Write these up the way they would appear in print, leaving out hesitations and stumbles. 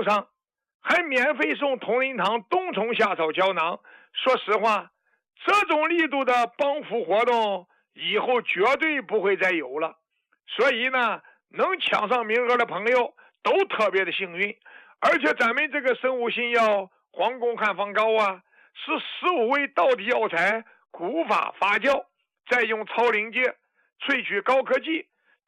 用上，还免费送同仁堂冬虫夏草胶囊。说实话，这种力度的帮扶活动以后绝对不会再有了。所以呢，能抢上名额的朋友都特别的幸运。而且咱们这个生物新药黄宫汉方膏啊，是15味道地药材古法发酵，再用超临界萃取高科技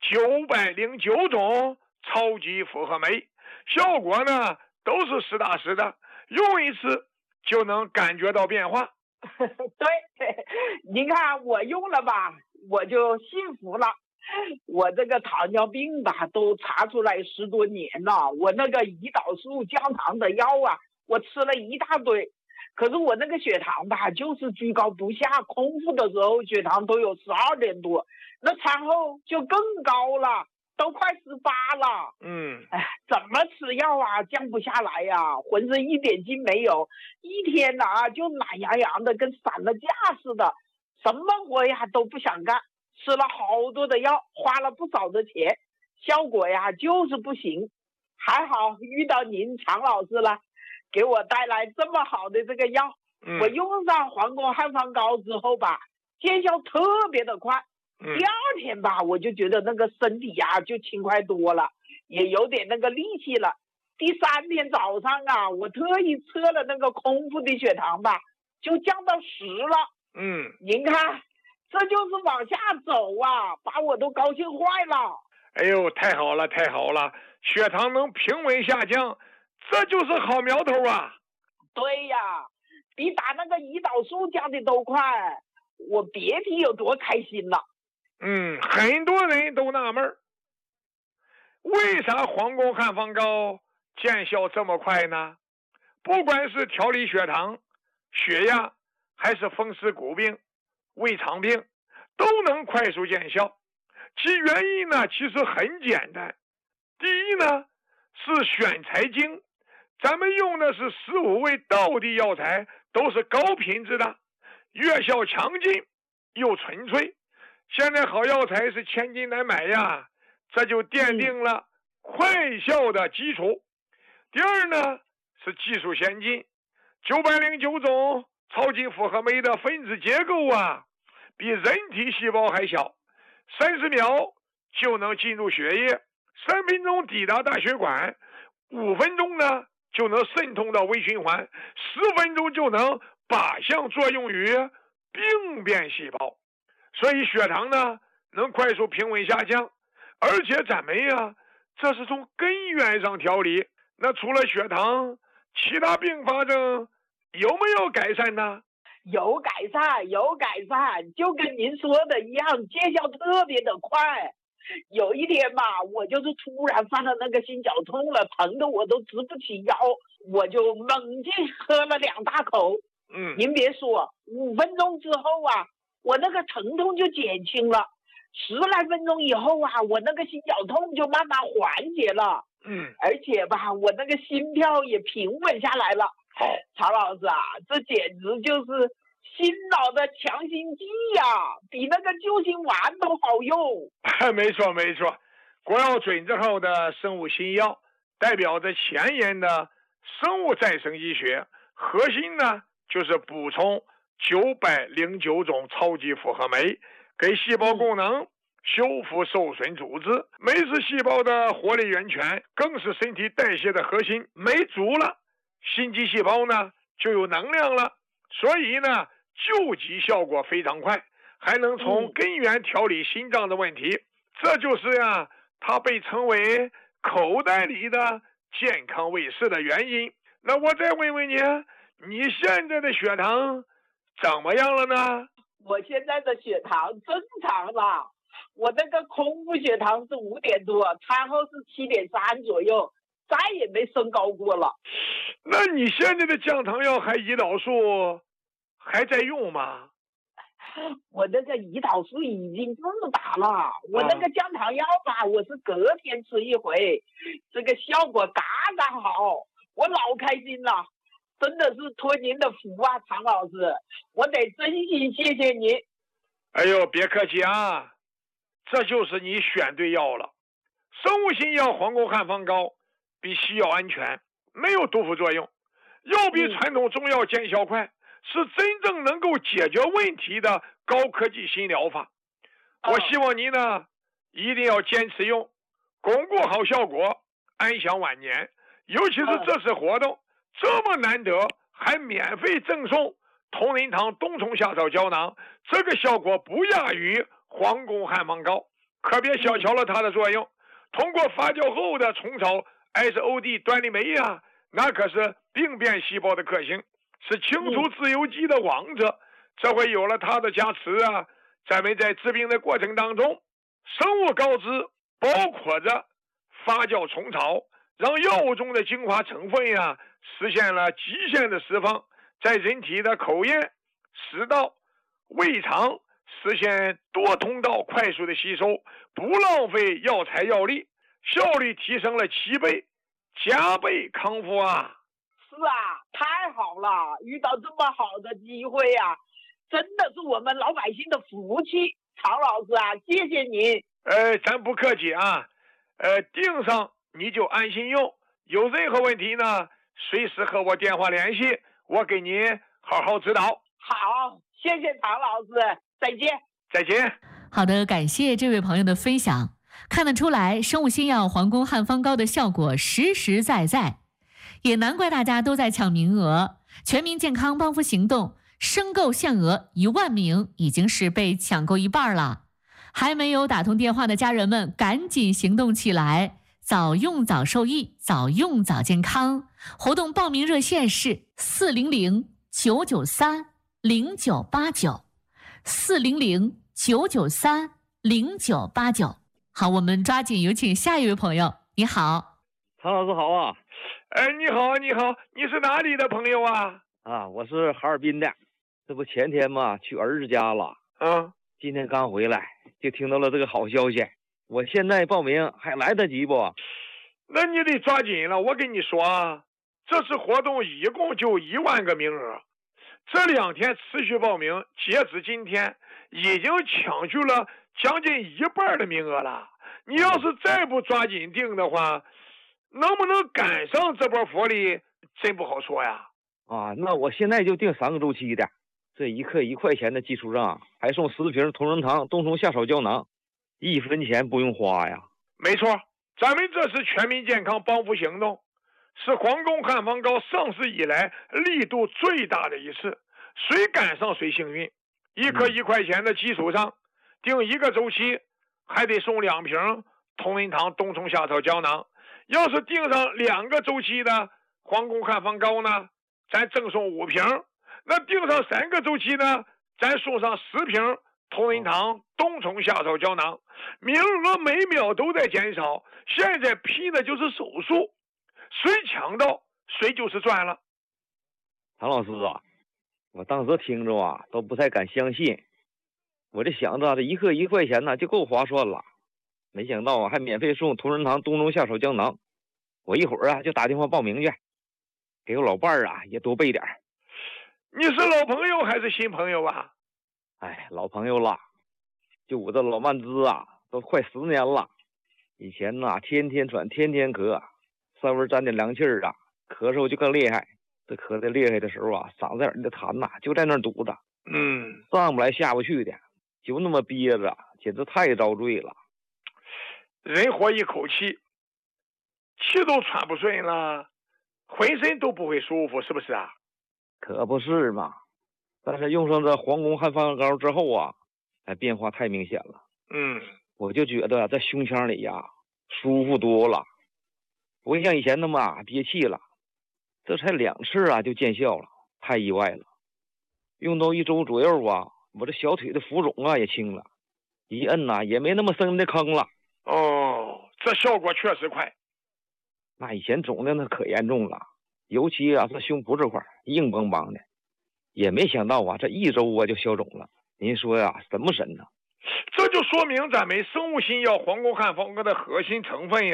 909种超级复合酶，效果呢都是实打实的，用一次就能感觉到变化。 对，您看我用了吧，我就幸福了。我这个糖尿病吧，都查出来10多年了。我那个胰岛素降糖的药啊，我吃了一大堆，可是我那个血糖吧，就是居高不下。空腹的时候血糖都有12点多，那餐后就更高了，都快18了。怎么吃药啊，降不下来呀，浑身一点劲没有，一天啊就懒洋洋的，跟散了架似的，什么活呀都不想干。吃了好多的药，花了不少的钱，效果呀就是不行。还好遇到您常老师了，给我带来这么好的这个药。我用上黄宫汉方膏之后吧，见效特别的快。第二天吧，我就觉得那个身体呀就轻快多了，也有点那个力气了。第3天早上啊，我特意测了那个空腹的血糖吧，就降到10了。您看这就是往下走啊，把我都高兴坏了。 哎呦，太好了太好了，血糖能平稳下降，这就是好苗头啊。 对呀，比打那个胰岛素降的都快，我别提有多开心了。 很多人都纳闷，为啥黄宫汉方膏见效这么快呢？不管是调理血糖、血压，还是风湿骨病、胃肠病，都能快速见效。其原因呢，其实很简单。第一呢，是选材精，咱们用的是15味道地药材，都是高品质的，药效强劲又纯粹。现在好药材是千金难买呀，这就奠定了快效的基础。第二呢，是技术先进，909种超级复合酶的分子结构啊，比人体细胞还小，30秒就能进入血液，3分钟抵达大血管，5分钟呢就能渗透到微循环，10分钟就能靶向作用于病变细胞。所以血糖呢能快速平稳下降，而且咱们呀，这是从根源上调理。那除了血糖，其他并发症有没有改善呢？ 有改善，有改善，就跟您说的一样，见效特别的快。有一天吧，我就是突然犯了那个心绞痛了，疼的我都直不起腰，我就猛劲喝了2大口。您别说，5分钟之后啊，我那个疼痛就减轻了，10来分钟以后啊，我那个心绞痛就慢慢缓解了。而且吧，我那个心跳也平稳下来了。曹老师啊，这简直就是心脑的强心剂呀，比那个救心丸都好用。 没错没错，国药准字号的生物新药，代表着前沿的生物再生医学，核心呢就是补充909种超级复合酶，给细胞功能修复受损组织。酶是细胞的活力源泉，更是身体代谢的核心。酶足了，心肌细胞呢就有能量了，所以呢救急效果非常快，还能从根源调理心脏的问题。这就是呀，它被称为口袋里的健康卫士的原因。那我再问问你，你现在的血糖怎么样了呢？ 我现在的血糖正常了，我那个空腹血糖是5点多，餐后是7.3左右，再也没升高过了。 那你现在的降糖药还胰岛素还在用吗？ 我那个胰岛素已经不打了，我那个降糖药吧，我是隔天吃一回，这个效果嘎嘎好，我老开心了，真的是托您的福啊，常老师，我得真心谢谢您。 哎呦，别客气啊，这就是你选对药了。生物新药黄宫汉方膏比西药安全， 没有毒副作用，要比传统中药见效快，是真正能够解决问题的高科技新疗法。我希望您呢一定要坚持用，巩固好效果，安享晚年。尤其是这次活动这么难得，还免费赠送同仁堂冬虫夏草胶囊，这个效果不亚于皇宫汉方膏，可别小瞧了它的作用。通过发酵后的虫草 SOD 端粒酶呀，那可是病变细胞的克星，是清除自由基的王者。这回有了它的加持啊，咱们在治病的过程当中，生物膏质包括着发酵虫草，让药物中的精华成分呀实现了极限的释放，在人体的口咽、食道、胃肠实现多通道快速的吸收，不浪费药材药力，效率提升了7倍，加倍康复啊！ 是啊，太好了，遇到这么好的机会呀，真的是我们老百姓的福气。常老师啊，谢谢您。 咱不客气啊。订上你就安心用，有任何问题呢，随时和我电话联系，我给您好好指导。 好，谢谢常老师，再见。 再见。 好的，感谢这位朋友的分享。看得出来，生物新药皇宫汉方膏的效果实实在在，也难怪大家都在抢名额。全民健康帮扶行动申购限额1万名，已经是被抢购一半了。还没有打通电话的家人们，赶紧行动起来，早用早受益，早用早健康。活动报名热线是400-993-0989，400-993-0989。好，我们抓紧有请下一位朋友。你好， 常老师好啊！ 你好，你好，你是哪里的朋友啊？ 我是哈尔滨的，这不前天嘛去儿子家了，今天刚回来就听到了这个好消息，我现在报名还来得及不？ 那你得抓紧了，我跟你说啊，这次活动一共就1万个名额，这2天持续报名，截止今天已经抢去了将近1半的名额了。你要是再不抓紧订的话，能不能赶上这波福利真不好说呀。 那我现在就订3个周期的，这1克1块钱的基础上还送10瓶同仁堂冬虫夏草胶囊，1分钱不用花呀。 没错，咱们这是全民健康帮扶行动，是皇宫汉方膏上市以来力度最大的一次，谁赶上谁幸运。1克1块钱的基础上，订1个周期还得送2瓶同仁堂冬虫夏草胶囊，要是订上2个周期的皇宫汉方膏呢，咱赠送5瓶，那订上3个周期呢，咱送上10瓶同仁堂冬虫夏草胶囊。名额每秒都在减少，现在拼的就是手速，谁抢到谁就是赚了。 常老师啊，我当时听着都不太敢相信，我这想着这1克1块钱呢就够划算了，没想到还免费送同仁堂冬虫夏草胶囊。我一会儿就打电话报名去，给我老伴儿也多备点。 你是老朋友还是新朋友啊？ 老朋友了，就我这老慢支都快10年了。以前天天喘天天咳，稍微沾点凉气儿咳嗽就更厉害。这咳得厉害的时候嗓子眼的痰就在那儿堵着，上不来下不去的，就那么憋着，简直太遭罪了。 人活一口气，气都喘不顺了，浑身都不会舒服，是不是啊？ 可不是嘛。但是用上这皇宫汉方膏之后变化太明显了。我就觉得这胸腔里舒服多了，不会像以前那么憋气了。这才2次就见效了，太意外了。用到1周左右我这小腿的浮肿也轻了，一摁也没那么深的坑了。 这效果确实快。 那以前肿的可严重了，尤其这胸脯这块硬邦邦的，也没想到这1周就消肿了。您说神不神呢？ 这就说明咱们生物新药皇宫汉方膏的核心成分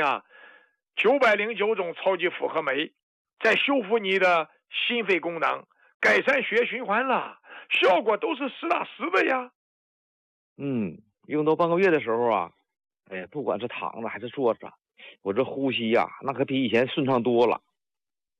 909种超级复合酶，在修复你的心肺功能，改善血液循环了，效果都是实打实的呀。 用到半个月的时候不管是躺着还是坐着，我这呼吸那可比以前顺畅多了。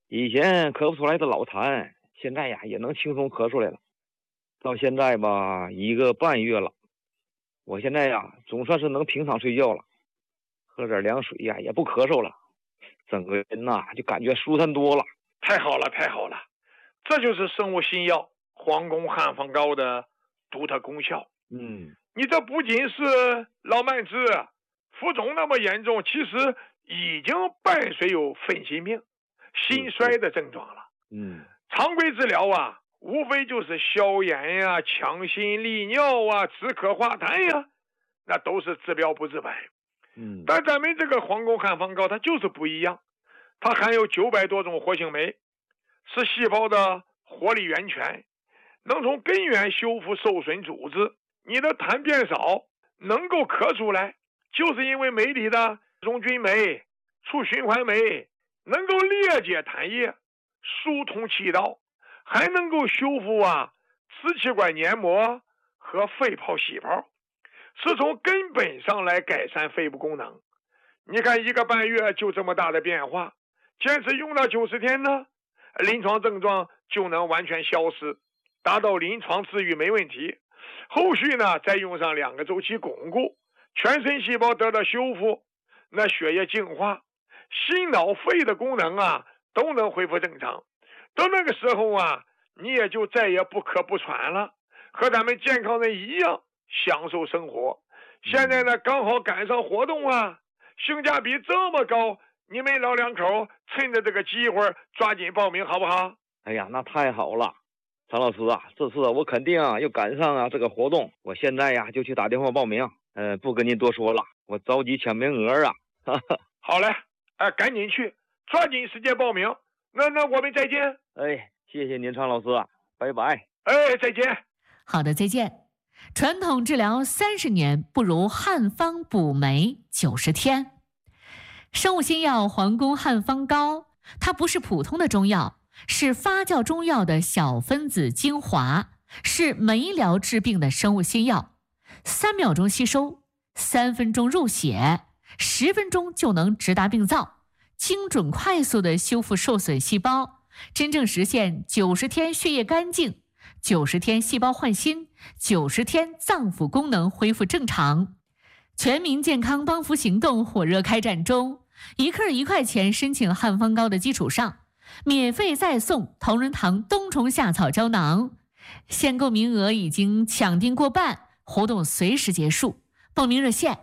以前咳不出来的老痰，现在呀也能轻松咳出来了。到现在吧，1个半月了，我现在呀总算是能平躺睡觉了，喝点凉水呀也不咳嗽了，整个人呐就感觉舒坦多了。 太好了，太好了，这就是生物新药皇宫汉方膏的独特功效。你这不仅是老慢支、浮肿那么严重，其实已经伴随有分心病、心衰的症状了。常规治疗啊，无非就是消炎呀、强心利尿啊、止咳化痰呀，那都是治标不治本。但咱们这个皇宫汉方膏它就是不一样，它含有900多种活性酶，是细胞的活力源泉，能从根源修复受损组织。你的痰变少，能够咳出来，就是因为酶里的溶菌酶、促循环酶能够裂解痰液，疏通气道，还能够修复支气管黏膜和肺泡细胞，是从根本上来改善肺部功能。你看1个半月就这么大的变化，坚持用到90天呢，临床症状就能完全消失，达到临床治愈没问题。后续呢再用上2个周期巩固，全身细胞得到修复，那血液净化，心脑肺的功能都能恢复正常。到那个时候你也就再也不咳不喘了，和咱们健康人一样享受生活。现在呢刚好赶上活动性价比这么高，你们老两口趁着这个机会抓紧报名好不好？ 哎呀，那太好了，常老师这次我肯定又赶上这个活动，我现在就去打电话报名。不跟您多说了，我着急抢名额好嘞，赶紧去，抓紧时间报名。那我们再见。 谢谢您，常老师，拜拜。 再见。 好的，再见。传统治疗30年，不如汉方补酶90天。生物新药皇宫汉方膏，它不是普通的中药，是发酵中药的小分子精华，是酶疗治病的生物新药。3秒钟吸收，3分钟入血，10分钟就能直达病灶，精准快速地修复受损细胞，真正实现90天血液干净，90天细胞换新，90天脏腑功能恢复正常。全民健康帮扶行动火热开展中，1克1块钱申请汉方膏的基础上，免费再送同仁堂冬虫夏草胶囊。限购名额已经抢订过半，活动随时结束。报名热线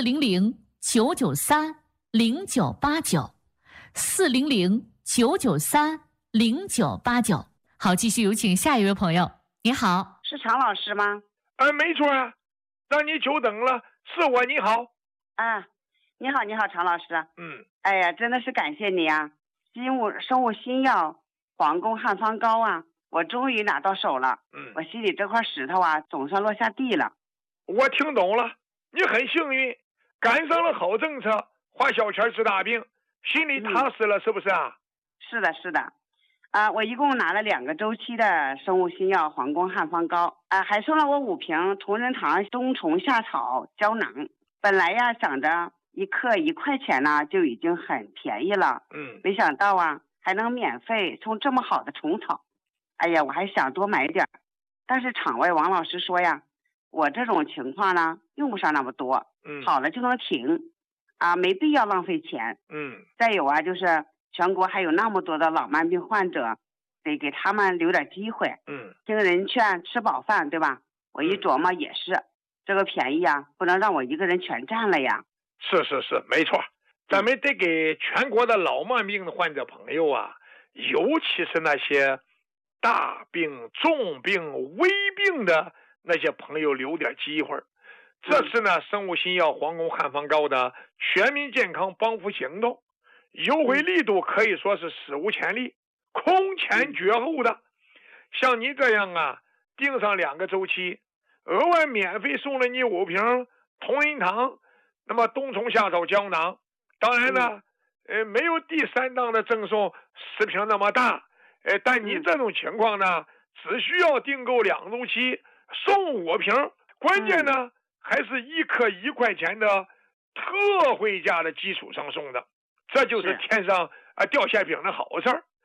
400-993-0989，400-993-0989。好，继续有请下一位朋友。你好， 是常老师吗？ 没错让你久等了，是我。你好。 你好，常老师。哎呀，真的是感谢你生物新药皇宫汉方膏我终于拿到手了。我心里这块石头总算落下地了。 我听懂了，你很幸运，赶上了好政策，花小钱治大病，心里踏实了，是不是是的。我一共拿了2个周期的生物新药皇宫汉方膏，还送了我5瓶同仁堂冬虫夏草胶囊。本来想着1克1块钱就已经很便宜了，没想到还能免费送这么好的虫草。哎呀，我还想多买点，但是场外王老师说我这种情况用不上那么多，好了就能停没必要浪费钱。再有就是全国还有那么多的老慢病患者，得给他们留点机会。听人劝，吃饱饭，对吧？我一琢磨也是，这个便宜不能让我一个人全占了呀。 是，没错，咱们得给全国的老慢病的患者朋友尤其是那些大病、重病、危病的那些朋友留点机会。这次呢，生物新药皇宫汉方膏的全民健康帮扶行动，优惠力度可以说是史无前例，空前绝后的。像你这样订上2个周期，额外免费送了你5瓶同仁堂那么冬虫夏草胶囊。当然呢没有第3档的赠送10瓶那么大，但你这种情况呢，只需要订购2周期送5瓶，关键呢还是1克1块钱的特惠价的基础上送的，这就是天上掉馅饼的好事儿。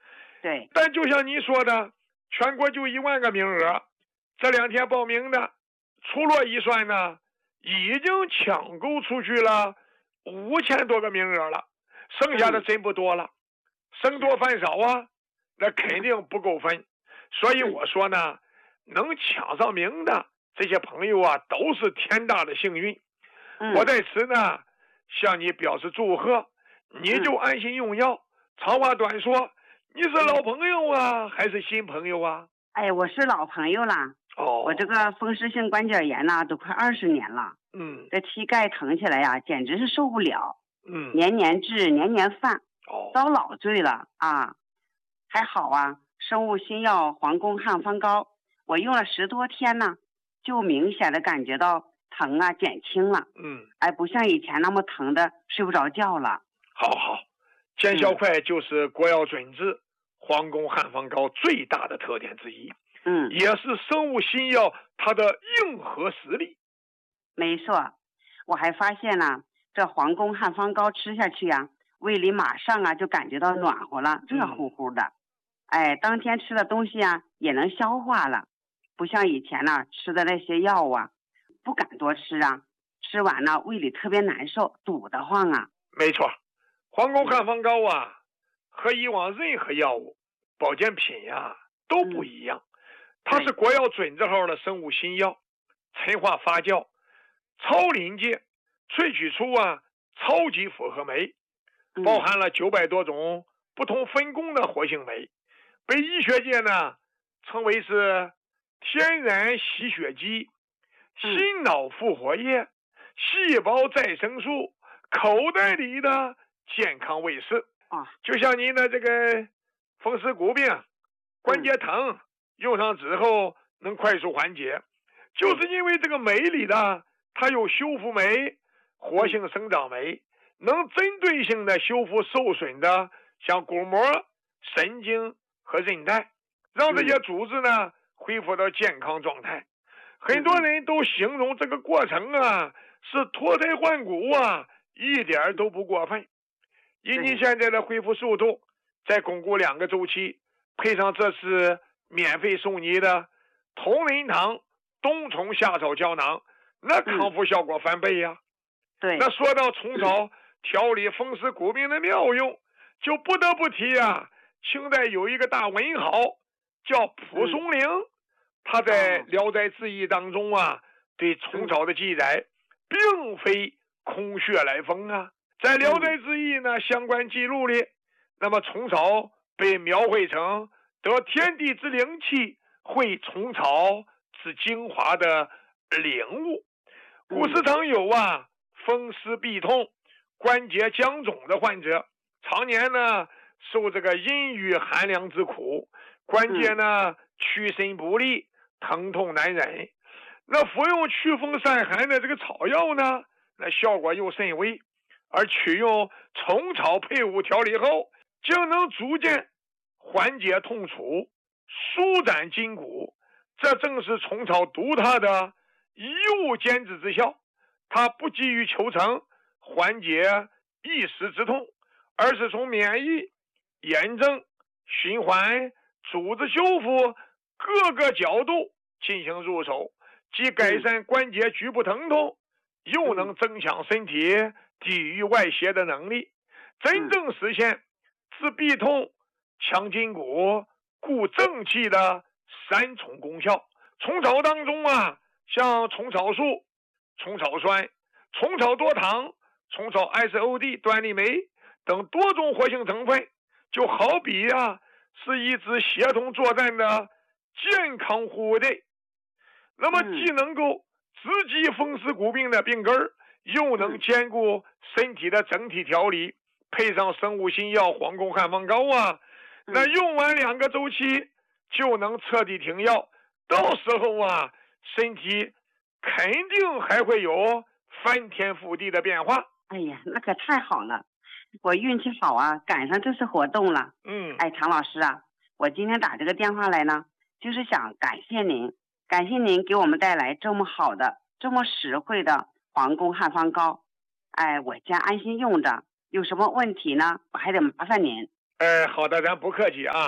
对。 但就像你说的，全国就1万个名额，这2天报名的，除了一算呢，已经抢购出去了5000多个名额了，剩下的真不多了，生多饭少啊，那肯定不够分。所以我说呢，能抢上名的这些朋友啊，都是天大的幸运。我在此呢向你表示祝贺，你就安心用药。长话短说，你是老朋友啊，还是新朋友啊？ 哎，我是老朋友了。我这个风湿性关节炎呢，都快20年了。这膝盖疼起来呀，简直是受不了。年年治，年年犯。遭老罪了啊！还好啊，生物新药黄宫汉方膏，我用了10多天呢，就明显的感觉到疼啊减轻了。不像以前那么疼的睡不着觉了。 好，见效快就是国药准治黄宫汉方膏最大的特点之一。也是生物新药它的硬核实力。 没错，我还发现呢，这黄宫汉方膏吃下去啊，胃里马上啊就感觉到暖和了，热乎乎的。当天吃的东西啊也能消化了，不像以前呢吃的那些药啊，不敢多吃啊，吃完了胃里特别难受，堵得慌啊。 没错，黄宫汉方膏啊，和以往任何药物、保健品呀都不一样。它是国药准字号的生物新药，陈化发酵，超临界萃取出超级复合酶，包含了900多种不同分工的活性酶，被医学界呢称为是天然吸血肌、心脑复活液、细胞再生素，口袋里的健康卫士。就像您的这个风湿骨病、关节疼，用上之后能快速缓解，就是因为这个酶里的它有修复酶、活性生长酶，能针对性的修复受损的像骨膜、神经和韧带，让这些组织呢恢复到健康状态。很多人都形容这个过程啊是脱胎换骨啊，一点都不过分。以你现在的恢复速度，再巩固2个周期，配上这次免费送你的同仁堂冬虫夏草胶囊，那康复效果翻倍呀。那说到虫草调理风湿骨病的妙用，就不得不提清代有一个大文豪叫蒲松龄，他在《聊斋志异》当中对虫草的记载并非空穴来风啊。在《聊斋志异》呢相关记录里，那么虫草被描绘成得天地之灵气，会虫草之精华的领悟。古时常有风湿痹痛、关节僵肿的患者，常年呢受这个阴雨寒凉之苦，关节呢屈伸不利，疼痛难忍。那服用祛风散寒的这个草药呢，那效果又甚微，而取用虫草配伍调理后，竟能逐渐缓解痛楚，舒展筋骨。这正是虫草独特的一物兼治之效。它不急于求成缓解一时之痛，而是从免疫、炎症、循环、组织修复各个角度进行入手，既改善关节局部疼痛，又能增强身体抵御外邪的能力，真正实现治痹痛、强筋骨、固正气的3重功效。虫草当中像虫草素、虫草酸、虫草多糖、虫草 SOD 端粒酶等多种活性成分，就好比是一支协同作战的健康护卫队。那么既能够直击风湿骨病的病根，又能兼顾身体的整体调理，配上生物新药黄宫汉方膏那用完2个周期就能彻底停药，到时候身体肯定还会有翻天覆地的变化。 哎呀，那可太好了，我运气好赶上这次活动了。常老师我今天打这个电话来呢，就是想感谢您给我们带来这么好的、这么实惠的黄宫汉方膏。我将安心用着，有什么问题呢，我还得麻烦您。 好的，咱不客气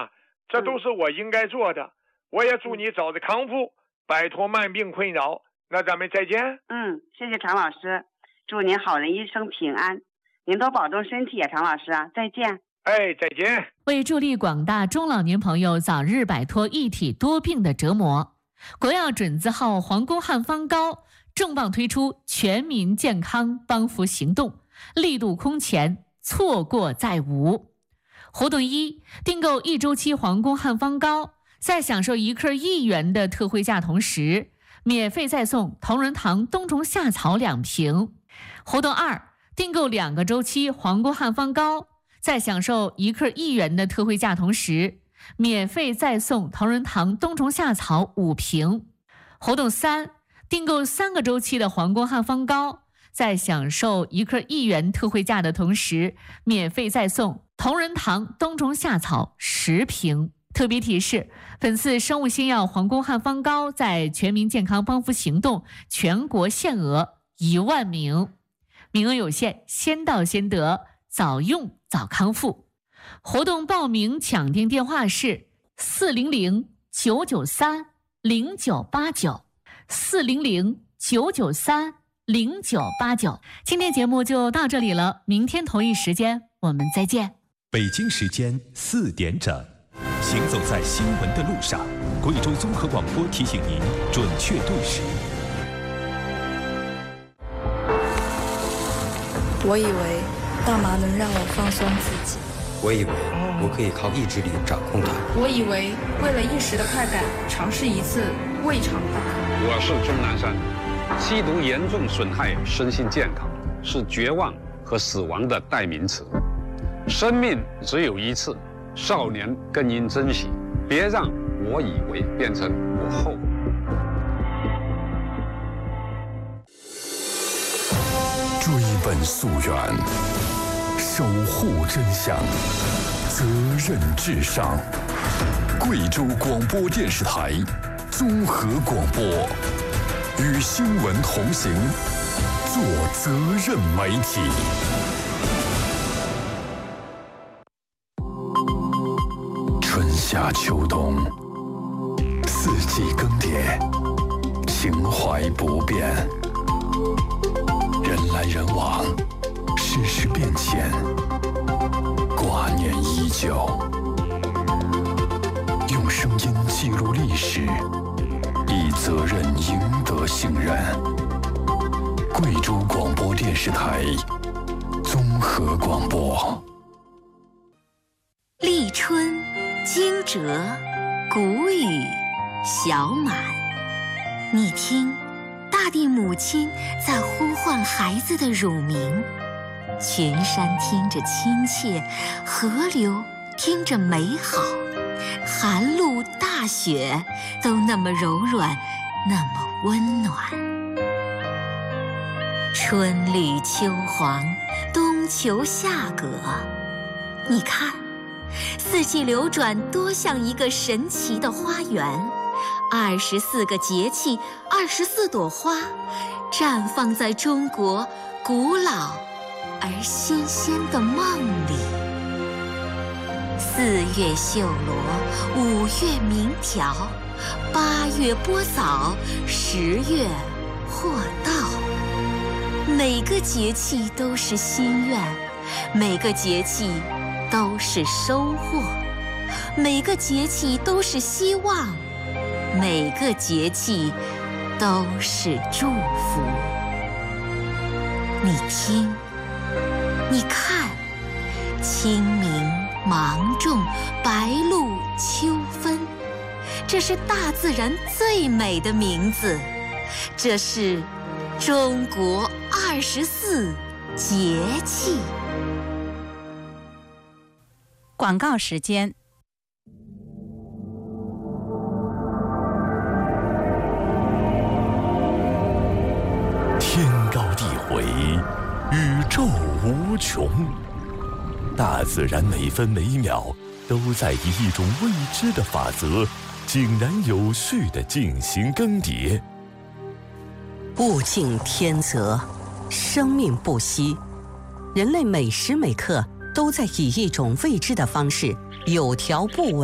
这都是我应该做的。我也祝你早日康复，摆脱慢病困扰。那咱们再见。 谢谢常老师，祝您好人一生平安，您多保重身体啊，常老师啊，再见。 再见。 为助力广大中老年朋友早日摆脱一体多病的折磨，国药准字号皇宫汉方膏重磅推出全民健康帮扶行动，力度空前，错过再无。活动1，订购1周期皇宫汉方膏，在享受1克1元的特惠价同时，免费再送同仁堂冬虫夏草2瓶。活动2，订购2个周期皇宫汉方膏，在享受1克1元的特惠价同时，免费再送同仁堂冬虫夏草5瓶。活动3，订购3个周期的皇宫汉方膏，在享受1克1元特惠价的同时，免费再送同仁堂冬虫夏草10瓶。特别提示，本次生物新药皇宫汉方膏在全民健康帮扶行动全国限额1万名，名额有限，先到先得，早用早康复。活动报名抢订电话是400-993-0989 400-993-0989。今天节目就到这里了，明天同一时间我们再见。 北京时间4点整，行走在新闻的路上，贵州综合广播提醒您准确对时。 我以为大麻能让我放松自己， 我以为我可以靠意志力掌控它， 我以为为了一时的快感，尝试一次未尝不可。 我是钟南山，吸毒严重损害身心健康，是绝望和死亡的代名词。生命只有一次，少年更应珍惜，别让我以为变成我后悔。 追本溯源，守护真相，责任至上。贵州广播电视台综合广播，与新闻同行，做责任媒体。春夏秋冬，四季更迭，情怀不变。人来人往，世事变迁，挂念依旧。用声音记录历史，以责任赢得信任。贵州广播电视台综合广播。 立春，惊蛰，谷雨，小满。你听，大地母亲在呼唤孩子的乳名，群山听着亲切，河流听着美好，寒露大雪都那么柔软，那么温暖。春绿秋黄，冬秋夏葛，你看，四季流转多像一个神奇的花园，24个节气，24朵花，绽放在中国古老而新鲜的梦里。4月绣罗，5月鸣条，8月播枣，10月获稻。每个节气都是心愿，每个节气都是收获，每个节气都是希望，每个节气都是祝福。你听，你看，清明、芒种、白露、秋分，这是大自然最美的名字，这是中国24节气。 广告时间。 天高地回，宇宙无穷，大自然每分每秒都在以一种未知的法则，井然有序地进行更迭。 物竞天择，生命不息，人类每时每刻都在以一种未知的方式有条不紊